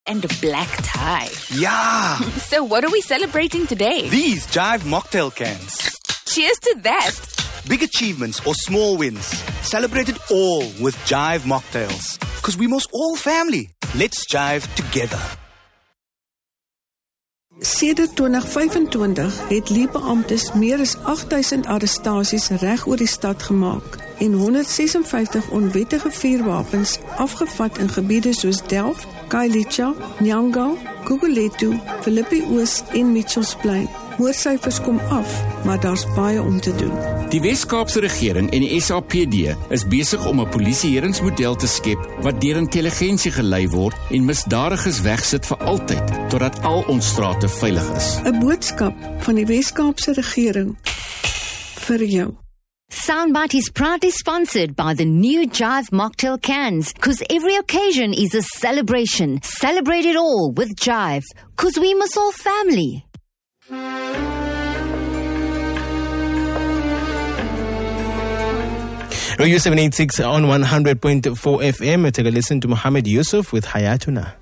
and a black tie. Yeah! So what are we celebrating today? These Jive mocktail cans. Cheers to that! Big achievements or small wins. Celebrated all with Jive mocktails. Because we must all family. Let's Jive together. Sedert 2025 het liefbeamptes meer as 8000 arrestasies reg oor die stad gemaak en 156 onwettige vuurwapens afgevat in gebiede soos Delft, Khayelitsha, Nyanga, Gugulethu, Philippi Oos en Mitchells Plain. Moordsyfers kom af, maar daar's baie om te doen. Die Wes-Kaapse regering en die SAPD is besig om 'n polisieeringsmodel te skep wat deur intelligensie gelei word en misdadigers wegsit vir altyd, totdat al ons strate veilig is. 'n Boodskap van die Wes-Kaapse regering vir jou. Soundbite is proudly sponsored by the new Jive mocktail cans, because every occasion is a celebration. Celebrate it all with Jive, because we must all family. Radio 786 on 100.4 FM. Take a listen to Mohammed Yusuf with Hayatuna.